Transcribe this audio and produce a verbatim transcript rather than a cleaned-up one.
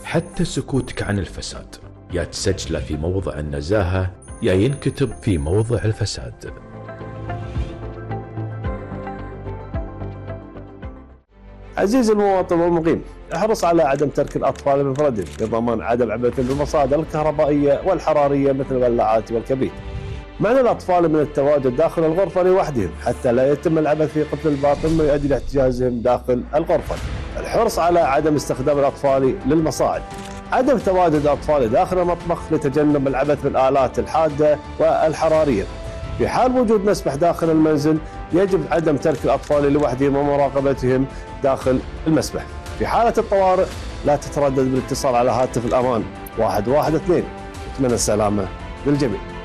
حتى سكوتك عن الفساد يا تسجله في موضع النزاهة يا ينكتب في موضع الفساد. عزيزي المواطن والمقيم، احرص على عدم ترك الأطفال بمفردهم لضمان عدم عبثهم بالمصادر الكهربائية والحرارية مثل الولاعات والكبريت. منع الأطفال من التواجد داخل الغرفة لوحدهم حتى لا يتم العبث في قفل الباب مما يؤدي لاحتجازهم داخل الغرفة. الحرص على عدم استخدام الأطفال للمصاعد. عدم تواجد الأطفال داخل المطبخ لتجنب العبث بالآلات الحادة والحرارية. في حال وجود مسبح داخل المنزل يجب عدم ترك الأطفال لوحدهم ومراقبتهم داخل المسبح. في حالة الطوارئ لا تتردد بالاتصال على هاتف الأمان واحد واحد اثنين. أتمنى السلامة للجميع.